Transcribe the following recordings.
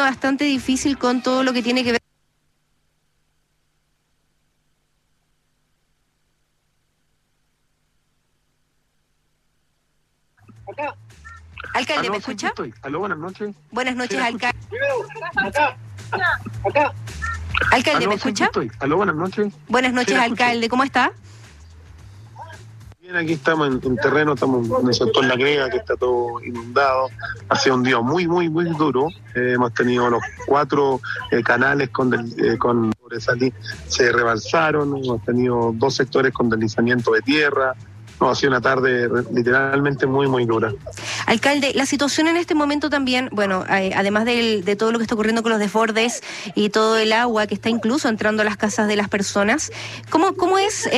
bastante difícil con todo lo que tiene que ver. Alcalde, Aló, ¿me escucha? Aló, buenas noches. Buenas noches, Sí, alcalde. acá. Alcalde, Aló, ¿me escucha? Aló, buenas noches. Buenas noches, Sí, alcalde, ¿cómo está? Bien, aquí estamos en terreno, estamos en el sector La Greda, que está todo inundado. Ha sido un día muy, muy, muy duro. Hemos tenido los 4 canales con sobresalir, se rebalsaron. Hemos tenido 2 sectores con deslizamiento de tierra. No, ha sido una tarde literalmente muy, muy dura. Alcalde, la situación en este momento también, bueno, además de todo lo que está ocurriendo con los desbordes y todo el agua que está incluso entrando a las casas de las personas, ¿cómo es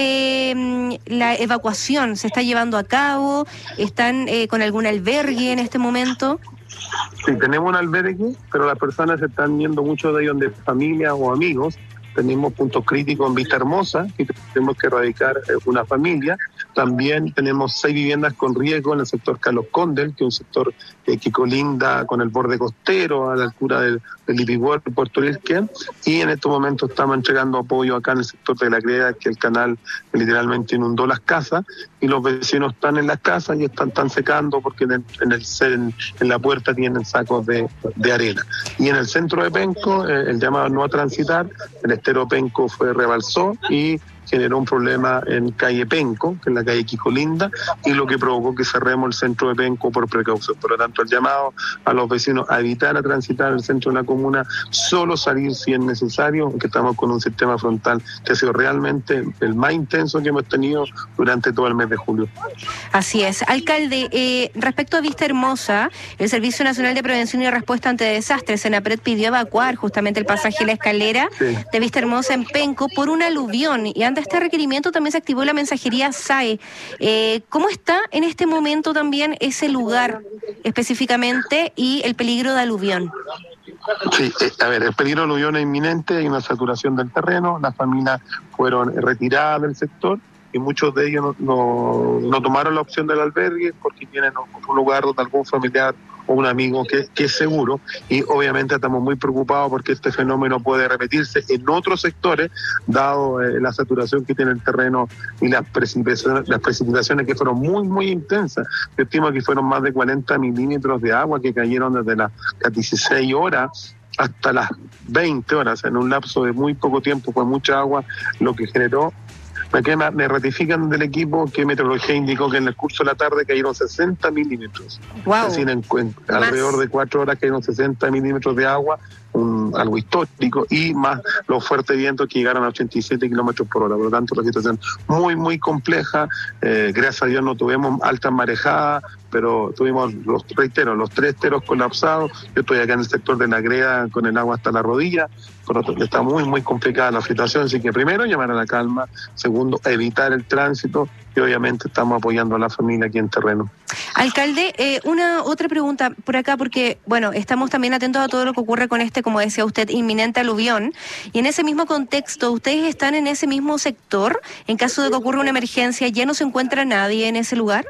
la evacuación? ¿Se está llevando a cabo? ¿Están con algún albergue en este momento? Sí, tenemos un albergue, pero las personas se están yendo, muchos de ellos de familia o amigos. Tenemos puntos críticos en Vista Hermosa, que tenemos que erradicar una familia. También tenemos 6 viviendas con riesgo en el sector Carlos Condel, que es un sector que colinda con el borde costero, a la altura del Ipihuer, Puerto Riquén. Y en estos momentos estamos entregando apoyo acá en el sector de La Greda, que el canal literalmente inundó las casas, y los vecinos están en las casas y están secando porque en la puerta tienen sacos de arena. Y en el centro de Penco, el llamado no a transitar, el estero Penco rebalsó y generó un problema en calle Penco, que es la calle Quijolinda, y lo que provocó que cerremos el centro de Penco por precaución. Por lo tanto, el llamado a los vecinos a evitar a transitar el centro de la comuna, solo salir si es necesario, aunque estamos con un sistema frontal que ha sido realmente el más intenso que hemos tenido durante todo el mes de julio. Así es. Alcalde, respecto a Vista Hermosa, el Servicio Nacional de Prevención y Respuesta ante Desastres, Senapred, pidió evacuar justamente el pasaje La Escalera de Vista Hermosa en Penco por un aluvión, y ante este requerimiento también se activó la mensajería SAE. ¿Cómo está en este momento también ese lugar específicamente y el peligro de aluvión? Sí, a ver, el peligro de aluvión es inminente, hay una saturación del terreno, las familias fueron retiradas del sector y muchos de ellos no tomaron la opción del albergue porque tienen un lugar donde algún familiar o un amigo que es seguro, y obviamente estamos muy preocupados porque este fenómeno puede repetirse en otros sectores dado la saturación que tiene el terreno y las precipitaciones que fueron muy, muy intensas. Yo estimo que fueron más de 40 milímetros de agua que cayeron desde las 16 horas hasta las 20 horas, en un lapso de muy poco tiempo. Fue mucha agua lo que generó. Me ratifican del equipo que Meteorología indicó que en el curso de la tarde cayeron 60 milímetros. Wow. Es decir, alrededor de 4 horas cayeron 60 milímetros de agua, algo histórico, y más los fuertes vientos que llegaron a 87 kilómetros por hora. Por lo tanto, la situación muy, muy compleja. Gracias a Dios no tuvimos altas marejadas, pero tuvimos, los 3 esteros colapsados. Yo estoy acá en el sector de La Greda con el agua hasta la rodilla. Por lo tanto, está muy, muy complicada la situación. Así que primero, llamar a la calma. Segundo, evitar el tránsito. Y obviamente estamos apoyando a la familia aquí en terreno. Alcalde, una otra pregunta por acá, porque, bueno, estamos también atentos a todo lo que ocurre con como decía usted, inminente aluvión. Y en ese mismo contexto, ¿ustedes están en ese mismo sector? En caso de que ocurra una emergencia, ¿ya no se encuentra nadie en ese lugar?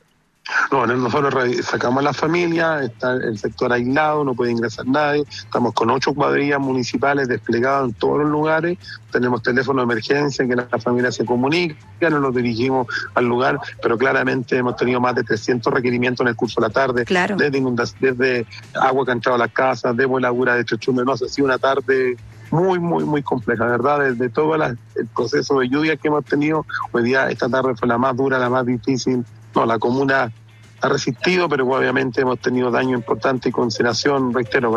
No, nosotros sacamos a la familia, está el sector aislado, no puede ingresar nadie. Estamos con 8 cuadrillas municipales desplegadas en todos los lugares. Tenemos teléfono de emergencia en que la familia se comunica, nos dirigimos al lugar, pero claramente hemos tenido más de 300 requerimientos en el curso de la tarde. Claro. Desde agua que ha entrado a las casas, de voladura de Chochumbe. No, ha sido una tarde muy, muy, muy compleja, ¿verdad? Desde todo el proceso de lluvia que hemos tenido, hoy día, esta tarde fue la más dura, la más difícil. No, la comuna ha resistido, pero obviamente hemos tenido daño importante y consideración, reitero.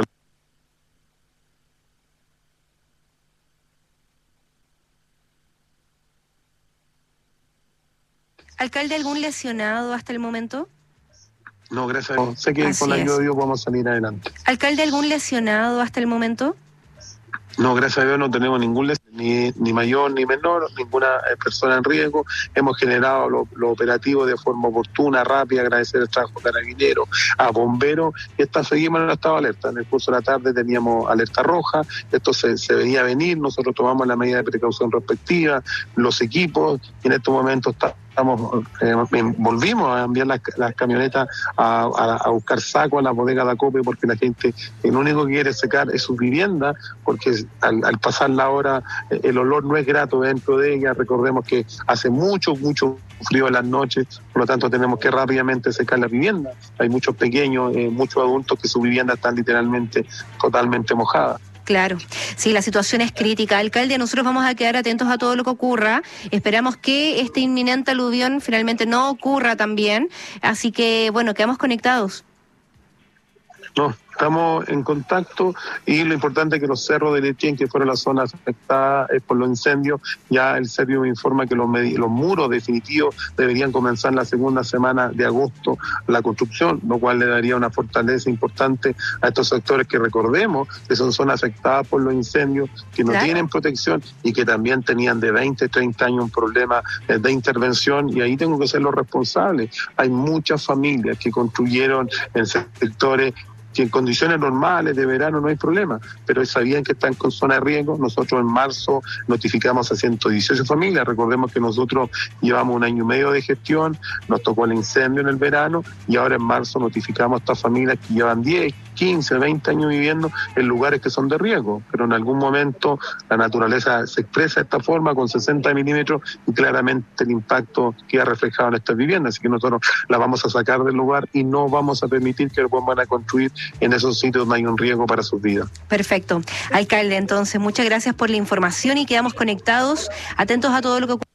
¿Alcalde, algún lesionado hasta el momento? No, gracias a Dios. Sé que con la ayuda de Dios vamos a salir adelante. ¿Alcalde, algún lesionado hasta el momento? No, gracias a Dios no tenemos ningún lesionado, ni mayor ni menor, ninguna persona en riesgo. Hemos generado lo operativo de forma oportuna, rápida, agradecer el trabajo de carabineros, a bomberos, y seguimos en el estado de alerta. En el curso de la tarde teníamos alerta roja, esto se venía a venir, nosotros tomamos la medida de precaución respectiva, los equipos, y en estos momentos volvimos a enviar las camionetas a buscar saco a la bodega de Acope, porque la gente lo único que quiere secar es su vivienda, porque al pasar la hora el olor no es grato dentro de ella. Recordemos que hace mucho frío en las noches, por lo tanto tenemos que rápidamente secar la vivienda. Hay muchos pequeños, muchos adultos que su vivienda está literalmente totalmente mojada. Claro, sí, la situación es crítica. Alcalde, nosotros vamos a quedar atentos a todo lo que ocurra. Esperamos que este inminente aluvión finalmente no ocurra también. Así que, bueno, quedamos conectados. No, estamos en contacto, y lo importante es que los cerros de Lechín, que fueron las zonas afectadas por los incendios, ya el Servio me informa que los muros definitivos deberían comenzar la segunda semana de agosto la construcción, lo cual le daría una fortaleza importante a estos sectores que, recordemos, que son zonas afectadas por los incendios, que no tienen protección y que también tenían de 20, 30 años un problema de intervención, y ahí tengo que ser los responsables. Hay muchas familias que construyeron en sectores que en condiciones normales de verano no hay problema, pero sabían que están con zona de riesgo. Nosotros en marzo notificamos a 118 familias. Recordemos que nosotros llevamos 1 año y medio de gestión, nos tocó el incendio en el verano, y ahora en marzo notificamos a estas familias que llevan 10, 15, 20 años viviendo en lugares que son de riesgo, pero en algún momento la naturaleza se expresa de esta forma, con 60 milímetros, y claramente el impacto queda reflejado en estas viviendas. Así que nosotros las vamos a sacar del lugar y no vamos a permitir que lo vuelvan a construir en esos sitios donde hay un riesgo para sus vidas. Perfecto. Alcalde, entonces, muchas gracias por la información y quedamos conectados, atentos a todo lo que ocurre.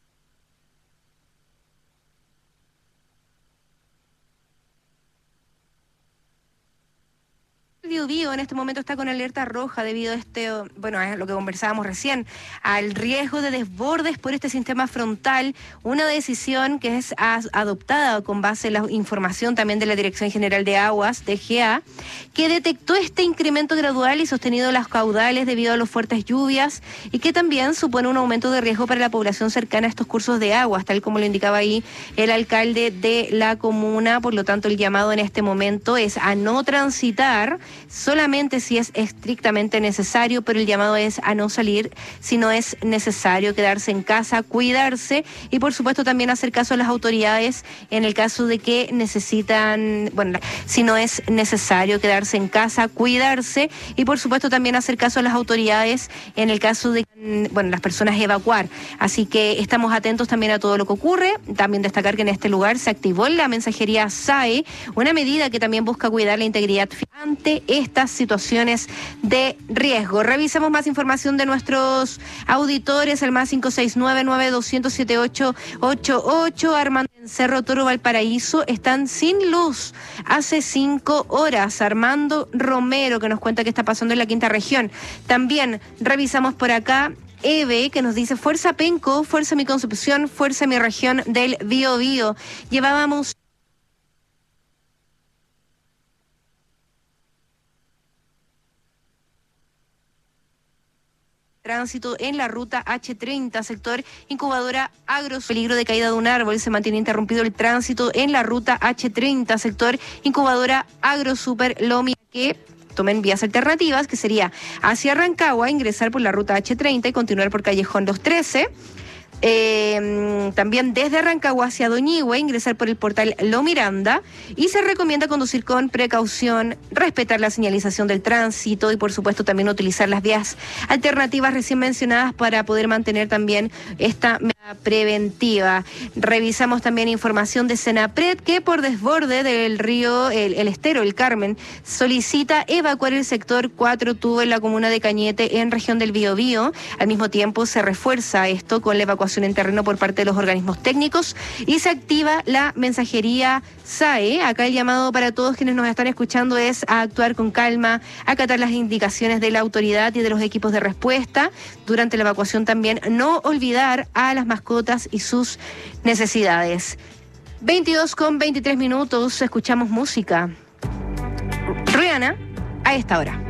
Biobío en este momento está con alerta roja debido a a lo que conversábamos recién, al riesgo de desbordes por este sistema frontal, una decisión que es adoptada con base en la información también de la Dirección General de Aguas, DGA, que detectó este incremento gradual y sostenido de las caudales debido a las fuertes lluvias, y que también supone un aumento de riesgo para la población cercana a estos cursos de aguas, tal como lo indicaba ahí el alcalde de la comuna. Por lo tanto, el llamado en este momento es a no transitar solamente si es estrictamente necesario, pero el llamado es a no salir si no es necesario, quedarse en casa, cuidarse, y por supuesto también hacer caso a las autoridades en el caso de que necesitan, si no es necesario, quedarse en casa, cuidarse, y por supuesto también hacer caso a las autoridades en el caso de las personas evacuar. Así que estamos atentos también a todo lo que ocurre. También destacar que en este lugar se activó la mensajería SAE, una medida que también busca cuidar la integridad ante estas situaciones de riesgo. Revisemos más información de nuestros auditores al más 569-9200-7888. Armando en Cerro Toro, Valparaíso, están sin luz hace 5 horas. Armando Romero, que nos cuenta qué está pasando en la quinta región. También revisamos por acá Eve, que nos dice: fuerza Penco, fuerza mi Concepción, fuerza mi región del Biobío. Llevábamos tránsito en la ruta H30, sector Incubadora Agro. Peligro de caída de un árbol. Se mantiene interrumpido el tránsito en la ruta H30, sector Incubadora Agro Super Lomi, que tomen vías alternativas, que sería hacia Rancagua, ingresar por la ruta H30 y continuar por Callejón Los 13. También desde Rancagua hacia Doñihue, ingresar por el portal Lo Miranda, y se recomienda conducir con precaución, respetar la señalización del tránsito y por supuesto también utilizar las vías alternativas recién mencionadas para poder mantener también esta medida preventiva. Revisamos también información de Senapred, que por desborde del río, el estero, el Carmen, solicita evacuar el sector 4 tubo en la comuna de Cañete, en región del Biobío. Al mismo tiempo se refuerza esto con la evacuación en terreno por parte de los organismos técnicos y se activa la mensajería SAE. Acá el llamado para todos quienes nos están escuchando es a actuar con calma, acatar las indicaciones de la autoridad y de los equipos de respuesta. Durante la evacuación también no olvidar a las mascotas y sus necesidades. 22:23, escuchamos música. Rihanna a esta hora.